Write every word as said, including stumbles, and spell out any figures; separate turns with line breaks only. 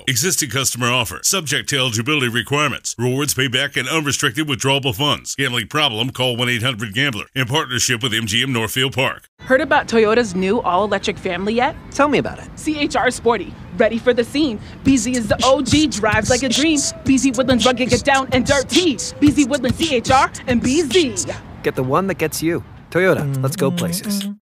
Existing customer offer. Subject to eligibility requirements. Rewards payback and unrestricted withdrawable funds. Gambling problem? Call one eight hundred gambler. In partnership with M G M Northfield Park.
Heard about Toyota's new all-electric family yet?
Tell me about it.
C H R Sporty. Ready for the scene. B Z is the O G. Drives like a dream. B Z Woodlands rugged, get down and dirty. B Z Woodlands C H R and B Z.
Get the one that gets you. Toyota, let's go places.